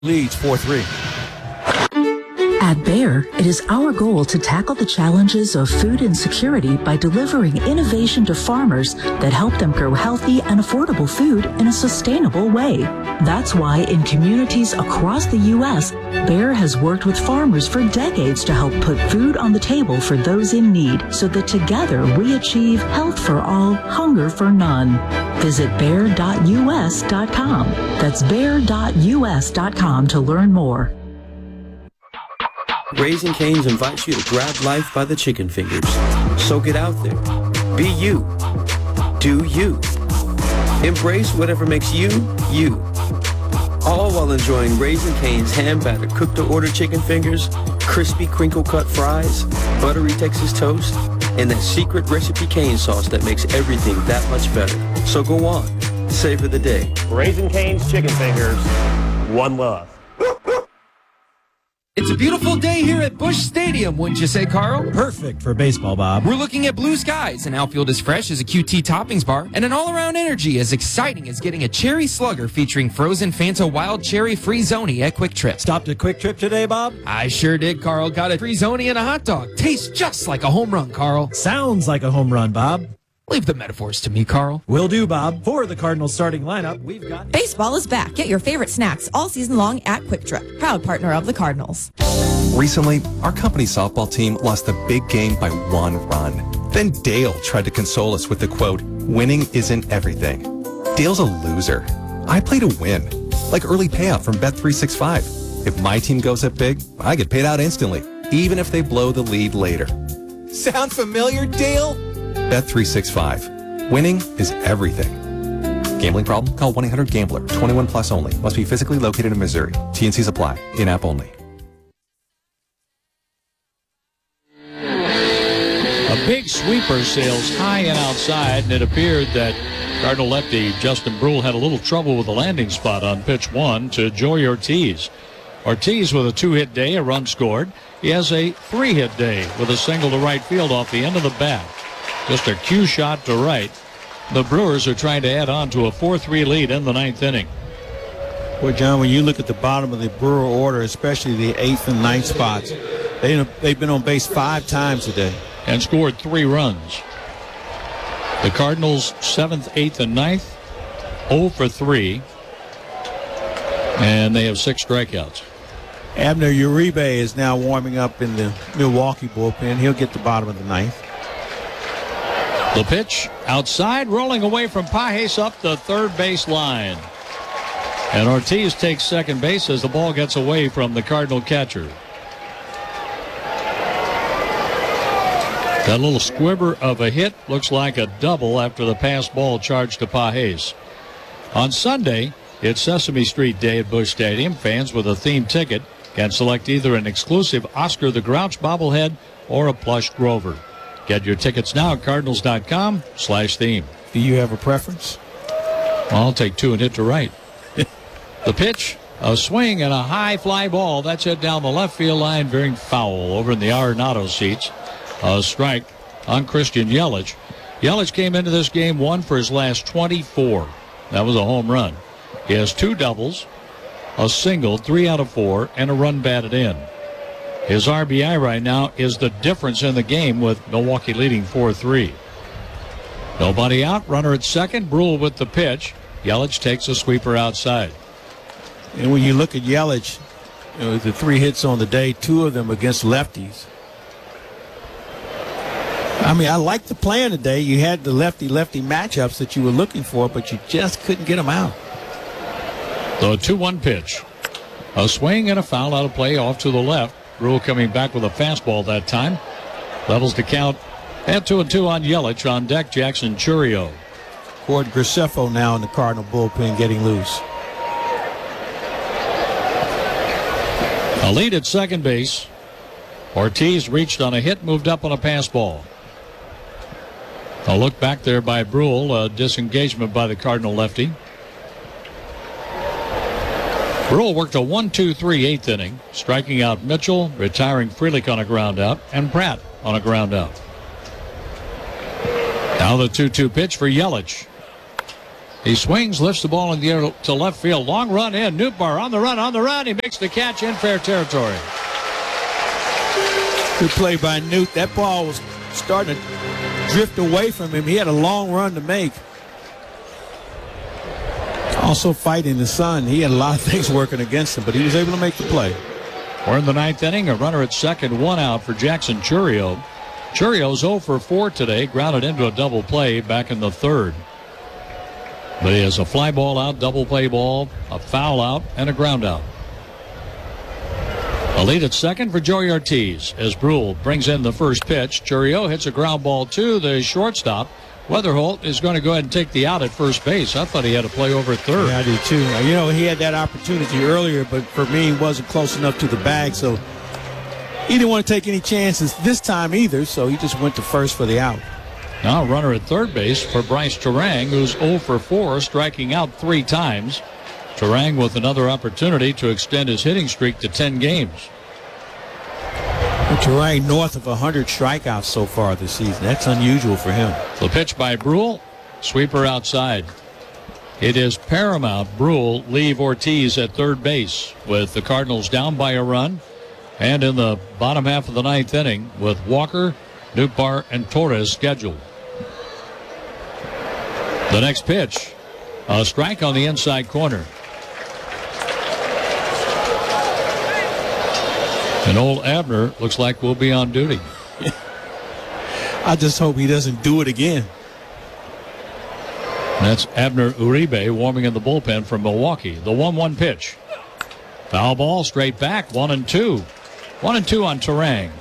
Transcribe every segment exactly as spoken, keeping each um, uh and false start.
leads four three. At Bayer, it is our goal to tackle the challenges of food insecurity by delivering innovation to farmers that help them grow healthy and affordable food in a sustainable way. That's why in communities across the U S, Bayer has worked with farmers for decades to help put food on the table for those in need so that together we achieve health for all, hunger for none. Visit bayer dot U S dot com. That's bayer dot U S dot com to learn more. Raising Cane's invites you to grab life by the chicken fingers. So get out there. Be you. Do you. Embrace whatever makes you, you. All while enjoying Raising Cane's hand-battered cooked-to-order chicken fingers, crispy crinkle-cut fries, buttery Texas toast, and that secret recipe cane sauce that makes everything that much better. So go on. Savor the day. Raising Cane's chicken fingers. One love. It's a beautiful day here at Busch Stadium, wouldn't you say, Carl? Perfect for baseball, Bob. We're looking at blue skies, an outfield as fresh as a Q T toppings bar, and an all-around energy as exciting as getting a cherry slugger featuring frozen Fanta Wild Cherry Free-Zoni at Quick Trip. Stopped at Quick Trip today, Bob? I sure did, Carl. Got a Free-Zoni and a hot dog. Tastes just like a home run, Carl. Sounds like a home run, Bob. Leave the metaphors to me, Carl. Will do, Bob. For the Cardinals starting lineup, we've got... Baseball is back. Get your favorite snacks all season long at Quick Trip, proud partner of the Cardinals. Recently, our company softball team lost the big game by one run. Then Dale tried to console us with the quote, "Winning isn't everything." Dale's a loser. I play to win, like early payout from Bet three sixty-five. If my team goes up big, I get paid out instantly, even if they blow the lead later. Sound familiar, Dale? Bet three sixty-five. Winning is everything. Gambling problem? Call one eight hundred gambler. twenty-one plus only. Must be physically located in Missouri. T N Cs apply. In-app only. A big sweeper sails high and outside, and it appeared that Cardinal lefty Justin Bruihl had a little trouble with the landing spot on pitch one to Joey Ortiz. Ortiz with a two-hit day, a run scored. He has a three-hit day with a single to right field off the end of the bat. Just a cue shot to right. The Brewers are trying to add on to a four three lead in the ninth inning. Well, John, when you look at the bottom of the Brewer order, especially the eighth and ninth spots, they, they've been on base five times today. And scored three runs. The Cardinals seventh, eighth, and ninth, oh for three. And they have six strikeouts. Abner Uribe is now warming up in the Milwaukee bullpen. He'll get the bottom of the ninth. The pitch outside, rolling away from Pages up the third base line. And Ortiz takes second base as the ball gets away from the Cardinal catcher. That little squibber of a hit looks like a double after the pass ball charged to Pages. On Sunday, it's Sesame Street Day at Busch Stadium. Fans with a theme ticket can select either an exclusive Oscar the Grouch bobblehead or a plush Grover. Get your tickets now at cardinals dot com slash theme. Do you have a preference? I'll take two and hit to right. The pitch, a swing and a high fly ball. That's it down the left field line, veering foul over in the Arenado seats. A strike on Christian Yelich. Yelich came into this game one for his last twenty-four. That was a home run. He has two doubles, a single, three out of four, and a run batted in. His R B I right now is the difference in the game, with Milwaukee leading four three. Nobody out, runner at second. Bruihl with the pitch. Yelich takes a sweeper outside. And when you look at Yelich, you know, the three hits on the day, two of them against lefties. I mean, I like the plan today. You had the lefty-lefty matchups that you were looking for, but you just couldn't get them out. The two one pitch. A swing and a foul out of play off to the left. Bruihl coming back with a fastball that time. Levels the count at two and two on Yelich. On deck, Jackson Chourio. Cord Graceffo now in the Cardinal bullpen getting loose. A lead at second base. Ortiz reached on a hit, moved up on a pass ball. A look back there by Bruihl, a disengagement by the Cardinal lefty. Bruihl worked a one two three eighth inning, striking out Mitchell, retiring Frelick on a ground out, and Pratt on a ground out. Now the two two pitch for Yelich. He swings, lifts the ball in the air to left field. Long run in. Nootbaar on the run, on the run. He makes the catch in fair territory. Good play by Newt. That ball was starting to drift away from him. He had a long run to make. Also fighting the sun. He had a lot of things working against him, but he was able to make the play. We're in the ninth inning. A runner at second, one out for Jackson Chourio. Churio's oh for four today. Grounded into a double play back in the third. But he has a fly ball out, double play ball, a foul out, and a ground out. A lead at second for Joey Ortiz as Brule brings in the first pitch. Chourio hits a ground ball to the shortstop. Weatherholt is going to go ahead and take the out at first base. I thought he had a play over at third. Yeah, I do too. You know, he had that opportunity earlier, but for me, he wasn't close enough to the bag, so he didn't want to take any chances this time either, so he just went to first for the out. Now a runner at third base for Bryce Turang, who's oh for four, striking out three times. Turang with another opportunity to extend his hitting streak to ten games. Turang north of one hundred strikeouts so far this season. That's unusual for him. The pitch by Brule, sweeper outside. It is paramount Brule leave Ortiz at third base with the Cardinals down by a run. And in the bottom half of the ninth inning with Walker, Nootbaar, and Torres scheduled. The next pitch, a strike on the inside corner. And old Abner looks like we'll be on duty. I just hope he doesn't do it again. That's Abner Uribe warming in the bullpen from Milwaukee. The one one pitch. Foul ball straight back, one and two. One and two on Turang.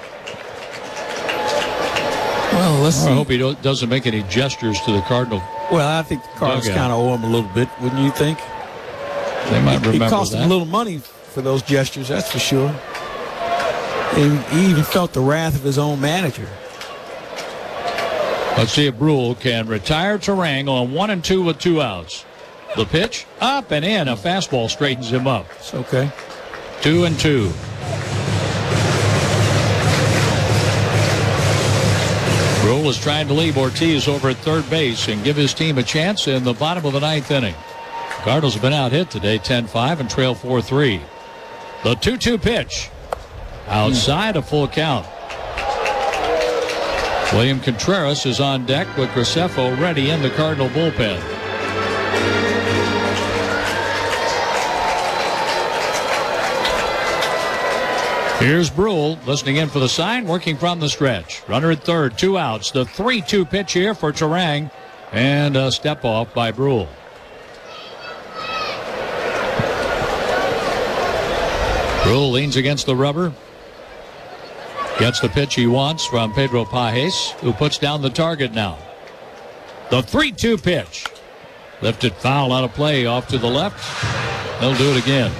Well, let's see. I hope he do- doesn't make any gestures to the Cardinal. Well, I think the Cardinals kind of owe him a little bit, wouldn't you think? They might remember that. It cost him a little money for those gestures, that's for sure. And he even felt the wrath of his own manager. Let's see if Brule can retire Turang on one and two with two outs. The pitch, up and in. A fastball straightens him up. It's okay. Two and two. Brule is trying to leave Ortiz over at third base and give his team a chance in the bottom of the ninth inning. Cardinals have been out hit today, ten five, and trail four three. The two two pitch. Outside a full count. William Contreras is on deck with Graceffo ready in the Cardinal bullpen. Here's Brule listening in for the sign, working from the stretch. Runner at third, two outs. The three two pitch here for Turang, and a step off by Brule. Brule leans against the rubber. Gets the pitch he wants from Pedro Pages, who puts down the target now. The three two pitch. Lifted foul out of play off to the left. They'll do it again.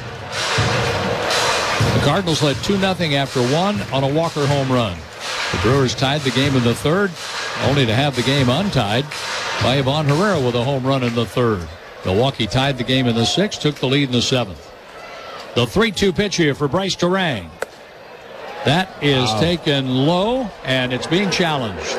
The Cardinals led two nothing after one on a Walker home run. The Brewers tied the game in the third, only to have the game untied by Ivan Herrera with a home run in the third. Milwaukee tied the game in the sixth, took the lead in the seventh. The three two pitch here for Bryce Turang. That is wow. taken low, and it's being challenged.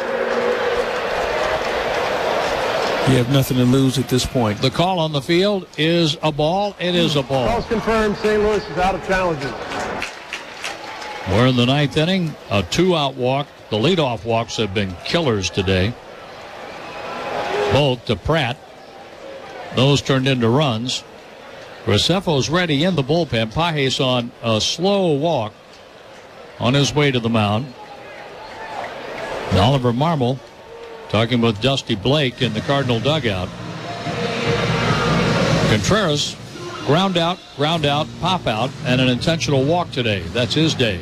You have nothing to lose at this point. The call on the field is a ball. It is a ball. Call's confirmed. Saint Louis is out of challenges. We're in the ninth inning. A two-out walk. The leadoff walks have been killers today. Both to Pratt. Those turned into runs. Graceffo's ready in the bullpen. Pages on a slow walk on his way to the mound. And Oliver Marmol talking with Dusty Blake in the Cardinal dugout. Contreras, ground out, ground out, pop out, and an intentional walk today. That's his day.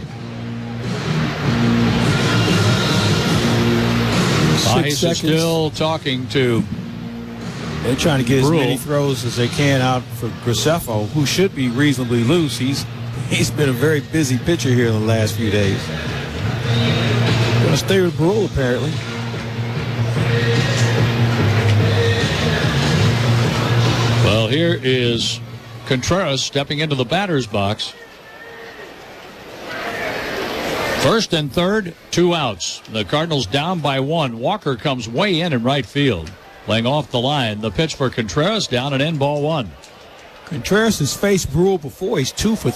Pages is still talking to They're trying to get Brule. as many throws as they can out for Graceffo, who should be reasonably loose. He's he's been a very busy pitcher here in the last few days. Going to stay with Brule, apparently. Well, here is Contreras stepping into the batter's box. First and third, two outs. The Cardinals down by one. Walker comes way in in right field. Laying off the line. The pitch for Contreras, down and in, ball one. Contreras has faced Brule before. He's two for